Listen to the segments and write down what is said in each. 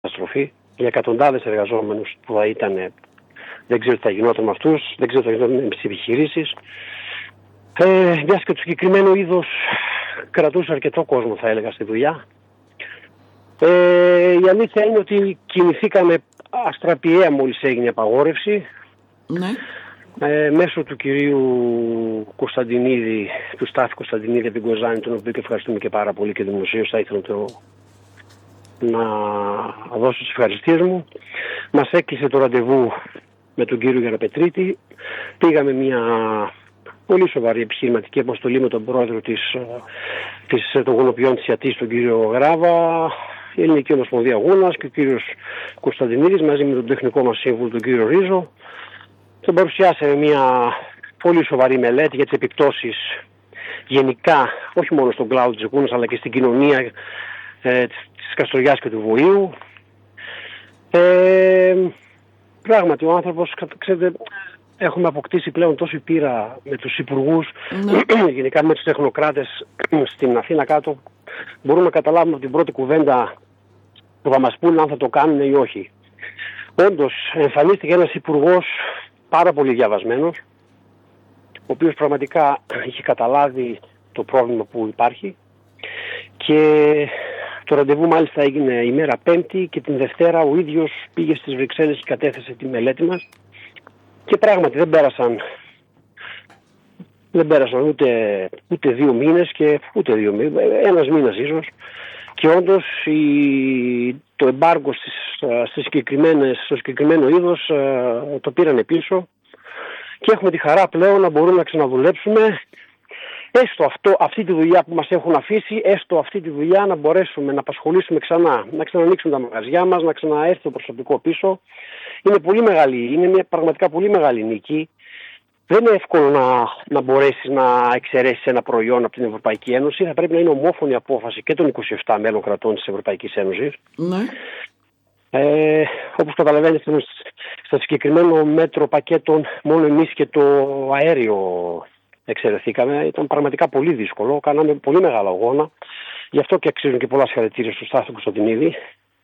καταστροφή, για εκατοντάδες εργαζόμενους που θα ήταν, δεν ξέρω τι θα γινόταν με αυτούς, δεν ξέρω τι θα γινόταν με τις επιχειρήσεις. Μιας και το συγκεκριμένο είδος κρατούσε αρκετό κόσμο, θα έλεγα, στη δουλειά. Η αλήθεια είναι ότι κινηθήκαμε αστραπιαία μόλις έγινε η απαγόρευση. Ναι. Μέσω του κυρίου Κωνσταντινίδη, του Στάθη Κωνσταντινίδη από την Κοζάνη, τον οποίο και ευχαριστούμε και πάρα πολύ και δημοσίως, θα ήθελα να δώσω τις ευχαριστίες μου. Μας έκλεισε το ραντεβού με τον κύριο Γεραπετρίτη. Πήγαμε μια πολύ σοβαρή επιχειρηματική αποστολή με τον πρόεδρο των γονοποιών της Ιαττής, τον κύριο Γράβα, η Ελληνική Ομοσπονδία Γούνας και ο κύριος Κωνσταντινίδης μαζί με τον τεχνικό μας σύμβουλο, τον κύριο Ρίζο. Τον παρουσιάσαμε μια πολύ σοβαρή μελέτη για τις επιπτώσεις γενικά, όχι μόνο στον κλάδο της Γούνας, αλλά και στην κοινωνία της Καστοριάς και του Βοήου. Πράγματι, ο άνθρωπος, ξέρετε, έχουμε αποκτήσει πλέον τόση πείρα με τους υπουργούς, γενικά με τους τεχνοκράτες στην Αθήνα κάτω. Μπορούμε να καταλάβουμε από την πρώτη κουβέντα που θα μας πούνε αν θα το κάνουν ή όχι. Όντως, εμφανίστηκε ένας υπουργός πάρα πολύ διαβασμένος, ο οποίος πραγματικά είχε καταλάβει το πρόβλημα που υπάρχει, και το ραντεβού μάλιστα έγινε ημέρα Πέμπτη και την Δευτέρα ο ίδιος πήγε στις Βρυξέλλες και κατέθεσε τη μελέτη μας, και πράγματι δεν πέρασαν ούτε 2 μήνες και ούτε 2 μήνες, 1 μήνας ίσως, και όντως το εμπάργκο στο συγκεκριμένο είδος το πήρανε πίσω και έχουμε τη χαρά πλέον να μπορούμε να ξαναδουλέψουμε έστω αυτή τη δουλειά που μας έχουν αφήσει, έστω αυτή τη δουλειά να μπορέσουμε να απασχολήσουμε ξανά, να ξανανοίξουμε τα μαγαζιά μας, να ξαναέρθει το προσωπικό πίσω. Είναι μια πραγματικά πολύ μεγάλη νίκη. Δεν είναι εύκολο να μπορέσεις να εξαιρέσεις ένα προϊόν από την Ευρωπαϊκή Ένωση. Θα πρέπει να είναι ομόφωνη απόφαση και των 27 μέλων κρατών της Ευρωπαϊκής Ένωσης. Ναι. Όπως καταλαβαίνετε, στο συγκεκριμένο μέτρο πακέτων μόνο εμείς και το αέριο εξαιρεθήκαμε. Ήταν πραγματικά πολύ δύσκολο. Κάναμε πολύ μεγάλο αγώνα. Γι' αυτό και αξίζουν και πολλά συγχαρητήρια στον Στάθη Κωνσταντινίδη.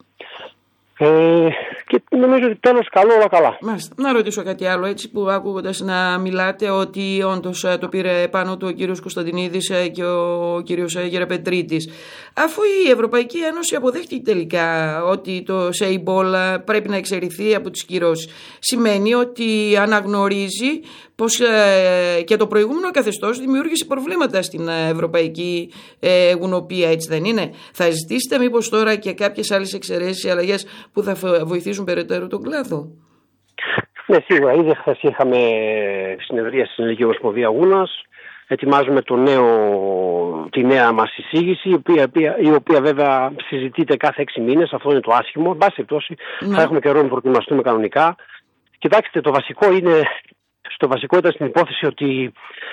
Και νομίζω ότι τέλος καλό, όλα καλά. Μάλιστα. Να ρωτήσω κάτι άλλο, έτσι που άκουγοντας να μιλάτε ότι όντως το πήρε πάνω του ο κύριος Κωνσταντινίδης και ο κύριος Γεραπετρίτης. Αφού η Ευρωπαϊκή Ένωση αποδέχτηκε τελικά ότι το ΣΕΙΜΠΟΛ πρέπει να εξαιρεθεί από τις κυρώσεις, σημαίνει ότι αναγνωρίζει πως και το προηγούμενο καθεστώς δημιούργησε προβλήματα στην ευρωπαϊκή γουνοπία, έτσι δεν είναι? Θα ζητήσετε μήπως τώρα και κάποιες άλλες εξαιρέσεις ή αλλαγές που θα βοηθήσουν περαιτέρω τον κλάδο? Ναι, σίγουρα. Ήδη χθες είχαμε συνεδρία στην Ελληνική Ομοσπονδία Γούνας. Ετοιμάζουμε τη νέα μας εισήγηση, η οποία βέβαια συζητείται κάθε 6 μήνες. Αυτό είναι το άσχημο. Εν πάση περιπτώσει, θα έχουμε καιρό να προετοιμαστούμε κανονικά. Κοιτάξτε, το βασικό ήταν στην υπόθεση ότι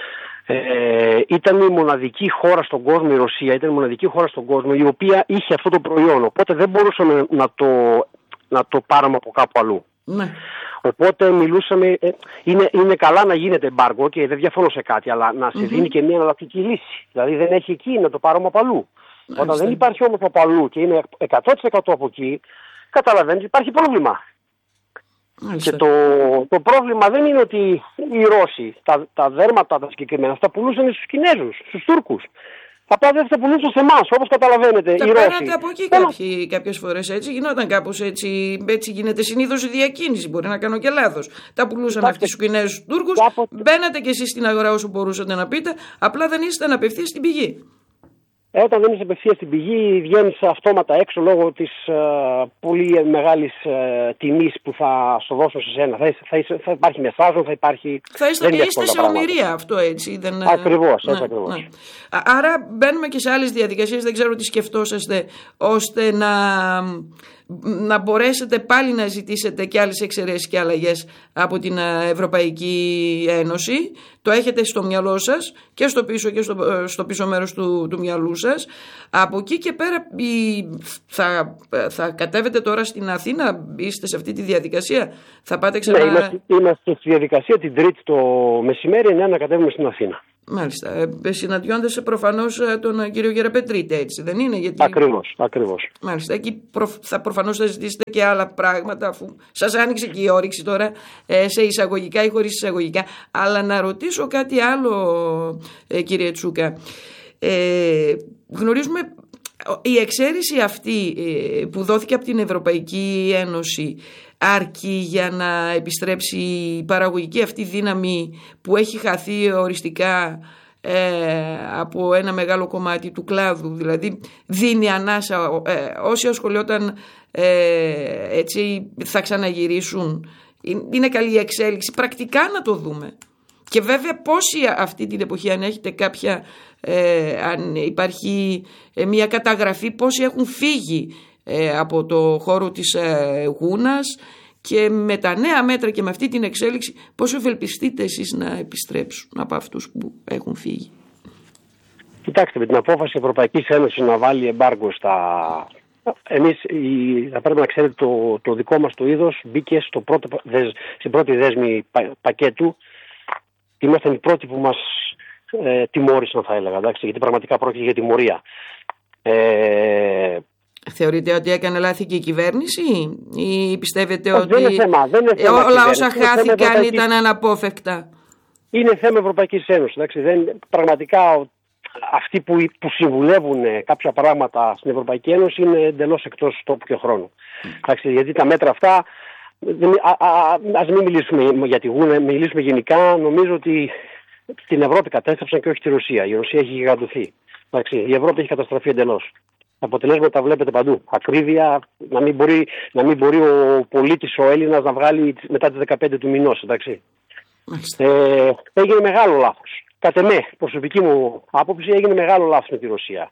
ήταν η μοναδική χώρα στον κόσμο, η Ρωσία ήταν η μοναδική χώρα στον κόσμο η οποία είχε αυτό το προϊόν. Οπότε δεν μπορούσαμε να το πάρουμε από κάπου αλλού. Ναι. Οπότε μιλούσαμε, είναι καλά να γίνεται εμπάργκο και δεν διαφωνώ σε κάτι, αλλά να σε δίνει και μια εναλλακτική λύση. Δηλαδή δεν έχει εκεί να το πάρουμε από αλλού. Όταν δεν υπάρχει όμως από αλλού και είναι 100% από εκεί, καταλαβαίνεις, υπάρχει πρόβλημα. Και το πρόβλημα δεν είναι ότι οι Ρώσοι τα δέρματα τα συγκεκριμένα αυτά πουλούσαν στους Κινέζους, στους Τούρκους. Απλά δεν θα πουλούσαν σε εμάς, όπως καταλαβαίνετε. Οι Ρώσοι. Πέρατε από εκεί κάποιες φορές, έτσι γινόταν κάπως έτσι. Έτσι γίνεται συνήθως η διακίνηση. Μπορεί να κάνω και λάθος. Τα πουλούσαν αυτοί στους Κινέζους, στους Τούρκους. Μπαίνατε κι εσείς στην αγορά όσο μπορούσατε να πείτε. Απλά δεν ήσασταν απευθείας στην πηγή. Όταν δεν είσαι απευθείας στην πηγή, βγαίνεις αυτόματα έξω λόγω της πολύ μεγάλης τιμής που θα σου δώσω σε σένα. Θα υπάρχει μεσάζον, θα υπάρχει. Θα είστε σε ομηρία αυτό, έτσι. Ακριβώς, έτσι ακριβώς. Ναι. Άρα μπαίνουμε και σε άλλες διαδικασίες, δεν ξέρω τι σκεφτόσαστε, ώστε να μπορέσετε πάλι να ζητήσετε και άλλες εξαιρέσεις και αλλαγές από την Ευρωπαϊκή Ένωση. Το έχετε στο μυαλό σας και στο πίσω και στο πίσω μέρος του μυαλού σας. Από εκεί και πέρα θα κατέβετε τώρα στην Αθήνα, είστε σε αυτή τη διαδικασία, θα πάτε ξανά? Ναι, είμαστε στη διαδικασία την Τρίτη το μεσημέρι, να κατέβουμε στην Αθήνα. Μάλιστα. Συναντιόντας προφανώς τον κύριο Γεραπετρίτη, έτσι δεν είναι? Γιατί... Ακριβώς. Μάλιστα. Εκεί προφανώς θα ζητήσετε και άλλα πράγματα, αφού σας άνοιξε και η όρεξη τώρα, σε εισαγωγικά ή χωρίς εισαγωγικά. Αλλά να ρωτήσω κάτι άλλο, κύριε Τσούκα. Γνωρίζουμε η εξαίρεση αυτή που δόθηκε από την Ευρωπαϊκή Ένωση αρκεί για να επιστρέψει η παραγωγική αυτή δύναμη που έχει χαθεί οριστικά από ένα μεγάλο κομμάτι του κλάδου? Δηλαδή δίνει ανάσα, όσοι ασχολιόταν έτσι θα ξαναγυρίσουν? Είναι καλή εξέλιξη πρακτικά, να το δούμε. Και βέβαια πόσοι αυτή την εποχή, αν έχετε κάποια, αν υπάρχει μια καταγραφή, πόσοι έχουν φύγει από το χώρο της Γούνας, και με τα νέα μέτρα και με αυτή την εξέλιξη πόσο ευελπιστείτε εσείς να επιστρέψουν από αυτούς που έχουν φύγει? Κοιτάξτε, με την απόφαση της Ευρωπαϊκής Ένωσης να βάλει εμπάργκο εμείς θα πρέπει να ξέρετε το δικό μας το είδος μπήκε στην πρώτη δέσμη πακέτου. Ήμασταν οι πρώτοι που μας τιμώρησαν, θα έλεγα, εντάξει, γιατί πραγματικά πρόκειται για τιμωρία. Θεωρείτε ότι έκανε λάθη και η κυβέρνηση, ή πιστεύετε ότι δεν είναι θέμα όλα όσα χάθηκαν ήταν αναπόφευκτα? Είναι θέμα Ευρωπαϊκής Ένωσης. Πραγματικά αυτοί που συμβουλεύουν κάποια πράγματα στην Ευρωπαϊκή Ένωση είναι εντελώς εκτός τόπου και χρόνου. Γιατί τα μέτρα αυτά, ας μην μιλήσουμε για τη Γούνα, μιλήσουμε γενικά. Νομίζω ότι την Ευρώπη κατέστρεψαν και όχι τη Ρωσία. Η Ρωσία έχει γιγαντωθεί. Η Ευρώπη έχει καταστραφεί εντελώς. Τα αποτελέσματα βλέπετε παντού. Ακρίβεια, να μην μπορεί ο πολίτης, ο Έλληνας, να βγάλει μετά τις 15 του μηνός. Έγινε μεγάλο λάθος. Κατ' εμέ, προσωπική μου άποψη, έγινε μεγάλο λάθος με τη Ρωσία.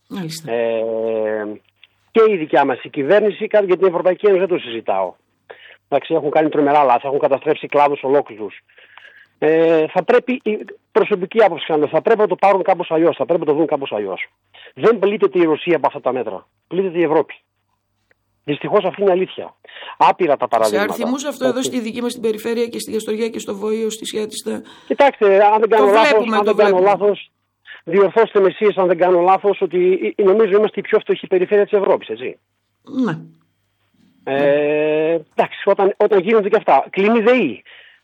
Και η δικιά μας η κυβέρνηση, για την Ευρωπαϊκή Ένωση δεν το συζητάω. Έχουν κάνει τρομερά λάθη, έχουν καταστρέψει κλάδους ολόκληρους. Θα πρέπει, προσωπική άποψη, θα πρέπει να το πάρουν κάπως αλλιώς, θα πρέπει να το δουν κάπως αλλιώς. Δεν πλήττεται η Ρωσία από αυτά τα μέτρα. Πλήττεται η Ευρώπη. Δυστυχώς αυτή είναι αλήθεια. Άπειρα τα παραδείγματα. Σε αριθμούς αυτό εδώ στη δική μας την περιφέρεια και στη Γεστοριά και στο Βόηο, στη Σιάτιστα. Κοιτάξτε, αν δεν κάνω λάθος, διορθώστε με εσείς αν δεν κάνω λάθος, ότι νομίζω είμαστε η πιο φτωχή περιφέρεια της Ευρώπης, έτσι. Ναι. Εντάξει, όταν γίνονται και αυτά. Κλείνει ΔΕΗ.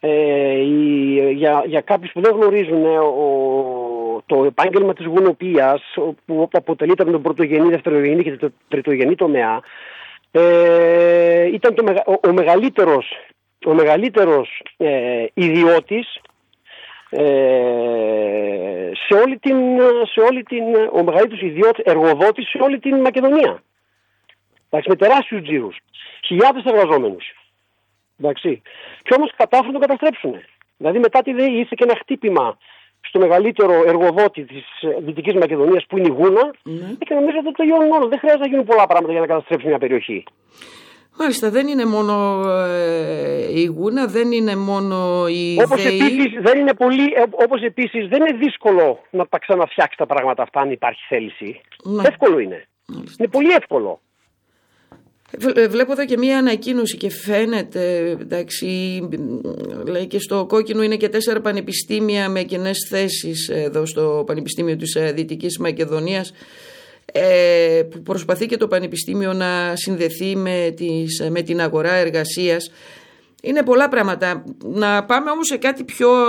Για κάποιους που δεν γνωρίζουν το επάγγελμα της γουνοποιίας, που αποτελείται από τον πρωτογενή, δευτερογενή και το τριτογενή τομέα, ήταν ο μεγαλύτερος ιδιώτης ο μεγαλύτερος ιδιώτης εργοδότης σε όλη την Μακεδονία. Εντάξει, με τεράστιους τζίρους, χιλιάδες εργαζόμενους. Εντάξει. Και όμως κατάφεραν να το καταστρέψουν. Δηλαδή μετά τη ΔΕΗ ήρθε και ένα χτύπημα στο μεγαλύτερο εργοδότη της Δυτικής Μακεδονίας, που είναι η Γούνα, και νομίζω ότι το τελειώνουν όλο. Δεν χρειάζεται να γίνουν πολλά πράγματα για να καταστρέψουν μια περιοχή. Μάλιστα, δεν είναι μόνο η Γούνα, δεν είναι μόνο η ΔΕΗ. Όπως επίσης δεν είναι δύσκολο να τα ξαναφτιάξει τα πράγματα αυτά αν υπάρχει θέληση. Εύκολο είναι. Είναι πολύ εύκολο. Βλέπω εδώ και μία ανακοίνωση και φαίνεται, εντάξει, λέει και στο κόκκινο είναι και 4 πανεπιστήμια με κενές θέσεις εδώ στο Πανεπιστήμιο της Δυτικής Μακεδονίας, που προσπαθεί και το Πανεπιστήμιο να συνδεθεί με την αγορά εργασίας. Είναι πολλά πράγματα. Να πάμε όμως σε κάτι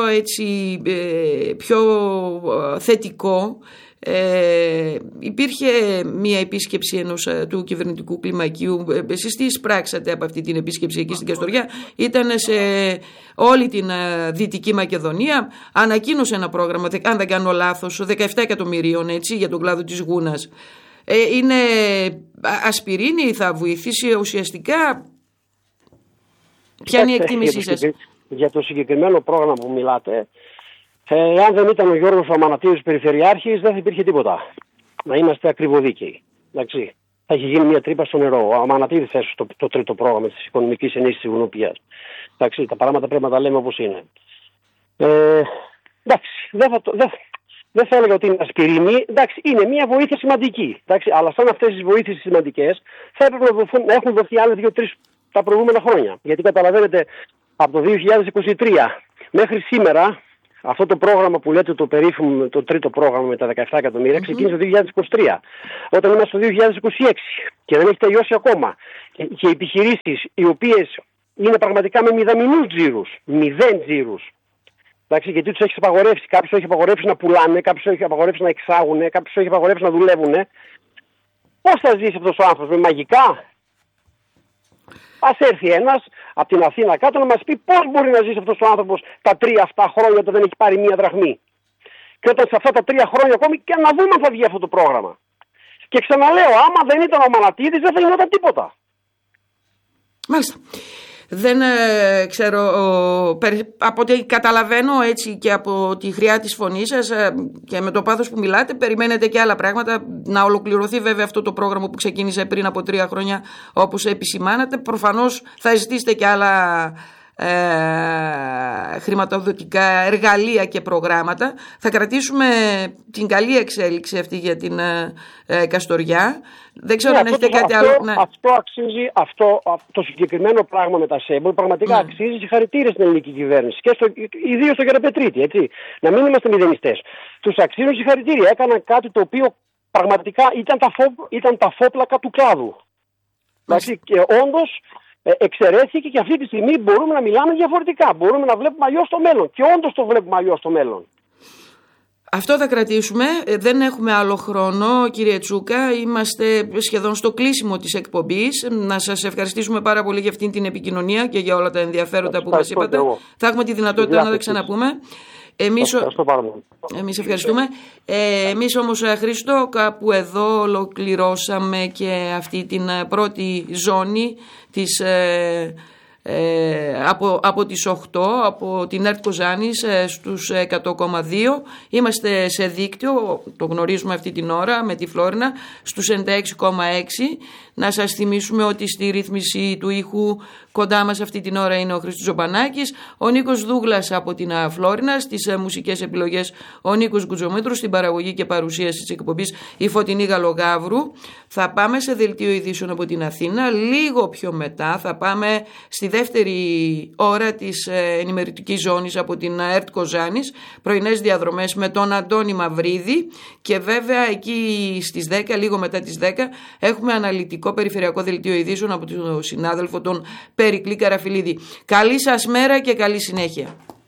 πιο θετικό. Υπήρχε μια επίσκεψη του κυβερνητικού κλιμακίου. Εσείς τι εισπράξατε από αυτή την επίσκεψη εκεί στην Καστοριά? Ήταν σε όλη την Δυτική Μακεδονία. Ανακοίνωσε ένα πρόγραμμα, αν δεν κάνω λάθος, 17 εκατομμυρίων, έτσι, για τον κλάδο της Γούνας. Είναι ασπιρίνη, θα βοηθήσει ουσιαστικά? Ποια είναι η εκτίμησή σας? Για το συγκεκριμένο πρόγραμμα που μιλάτε, αν δεν ήταν ο Γιώργος Αμανατίδης περιφερειάρχης, δεν θα υπήρχε τίποτα. Να είμαστε ακριβοδίκαιοι. Εντάξει. Θα έχει γίνει μια τρύπα στο νερό. Ο Αμανατίδης θέσει το τρίτο πρόγραμμα της οικονομικής ενίσχυσης της Γουνοποιίας. Εντάξει, τα πράγματα πρέπει να τα λέμε όπως είναι. Εντάξει, δεν θα έλεγα ότι είναι ασπιρίνη. Εντάξει, είναι μια βοήθεια σημαντική. Εντάξει, αλλά σαν αυτές τις βοήθειες σημαντικές θα έπρεπε να έχουν δοθεί άλλες 2-3 τα προηγούμενα χρόνια. Γιατί καταλαβαίνετε, από το 2023 μέχρι σήμερα Αυτό το πρόγραμμα που λέτε το περίφημο, το τρίτο πρόγραμμα με τα 17 εκατομμύρια, ξεκίνησε το 2023. Όταν είμαστε στο 2026 και δεν έχει τελειώσει ακόμα. Και οι επιχειρήσεις οι οποίες είναι πραγματικά με μηδαμινούς τζίρους, 0 τζίρους. Εντάξει, γιατί τους έχει απαγορεύσει. Κάποιος έχει απαγορεύσει να πουλάνε, κάποιος έχει απαγορεύσει να εξάγουν, κάποιος έχει απαγορεύσει να δουλεύουν. Πώς θα ζήσει αυτός ο άνθρωπος, με μαγικά? Ας έρθει ένας από την Αθήνα κάτω να μας πει πώς μπορεί να ζήσει αυτός ο άνθρωπος τα 3 χρόνια όταν δεν έχει πάρει μία δραχμή. Και όταν σε αυτά τα 3 χρόνια ακόμη και να δούμε αν θα βγει αυτό το πρόγραμμα. Και ξαναλέω, άμα δεν ήταν ο Μανατίδης δεν θα γινόταν τίποτα. Μάλιστα. Δεν ξέρω, από ό,τι καταλαβαίνω έτσι και από τη χρειά της φωνής σας και με το πάθος που μιλάτε, περιμένετε και άλλα πράγματα, να ολοκληρωθεί βέβαια αυτό το πρόγραμμα που ξεκίνησε πριν από 3 χρόνια όπως επισημάνατε. Προφανώς θα ζητήσετε και άλλα χρηματοδοτικά εργαλεία και προγράμματα. Θα κρατήσουμε την καλή εξέλιξη αυτή για την Καστοριά. Δεν ξέρω αν έχετε κάτι άλλο. Αυτό αξίζει, το συγκεκριμένο πράγμα με τα ΣΕΜΠΟΛ πραγματικά αξίζει συγχαρητήρια στην ελληνική κυβέρνηση και ιδίως στο Γεραπετρίτη. Έτσι. Να μην είμαστε μηδενιστές. Τους αξίζουν συγχαρητήρια. Έκαναν κάτι το οποίο πραγματικά ήταν τα φόπλακα του κλάδου. Και όντως εξαιρέθηκε και αυτή τη στιγμή μπορούμε να μιλάμε διαφορετικά. Μπορούμε να βλέπουμε αλλιώς το μέλλον. Και όντως το βλέπουμε αλλιώς το μέλλον. Αυτό θα κρατήσουμε. Δεν έχουμε άλλο χρόνο, κύριε Τσούκα. Είμαστε σχεδόν στο κλείσιμο της εκπομπής. Να σας ευχαριστήσουμε πάρα πολύ για αυτήν την επικοινωνία και για όλα τα ενδιαφέροντα που μας είπατε. Θα έχουμε τη δυνατότητα να τα ξαναπούμε. Εμείς ευχαριστούμε. Εμείς όμως, Χρήστο, κάπου εδώ ολοκληρώσαμε και αυτή την πρώτη ζώνη της από τις 8 από την ΕΡΤ Κοζάνης στους 100,2. Είμαστε σε δίκτυο, το γνωρίζουμε αυτή την ώρα, με τη Φλόρινα στους 96,6. Να σας θυμίσουμε ότι στη ρύθμιση του ήχου κοντά μας αυτή την ώρα είναι ο Χρήστος Ζομπανάκης, ο Νίκος Δούγλας από την Φλόρινα, στις μουσικές επιλογές ο Νίκος Γκουτζομήτρου, στην παραγωγή και παρουσίαση της εκπομπής η Φωτεινή Γαλογάβρου. Θα πάμε σε δελτίο ειδήσεων από την Αθήνα. Λίγο πιο μετά θα πάμε στη δεύτερη ώρα της ενημερωτικής ζώνης από την ΕΡΤ Κοζάνης, πρωινές διαδρομές με τον Αντώνη Μαυρίδη, και βέβαια εκεί στις 10, λίγο μετά τις 10, έχουμε αναλυτικό περιφερειακό δελτίο ειδήσεων από τον συνάδελφο τον Περικλή Καραφιλίδη. Καλή σας μέρα και καλή συνέχεια.